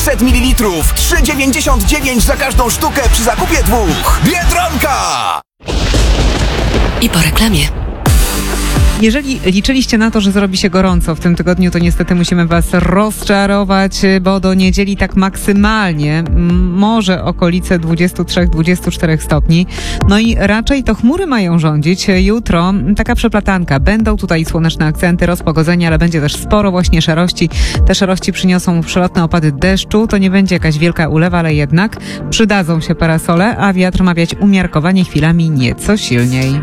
500 ml. 3,99 za każdą sztukę przy zakupie 2. Biedronka! I po reklamie. Jeżeli liczyliście na to, że zrobi się gorąco w tym tygodniu, to niestety musimy was rozczarować, bo do niedzieli tak maksymalnie może okolice 23-24 stopni. No i raczej to chmury mają rządzić. Jutro taka przeplatanka. Będą tutaj słoneczne akcenty, rozpogodzenia, ale będzie też sporo właśnie szarości. Te szarości przyniosą przelotne opady deszczu. To nie będzie jakaś wielka ulewa, ale jednak przydadzą się parasole, a wiatr ma wiać umiarkowanie, chwilami nieco silniej.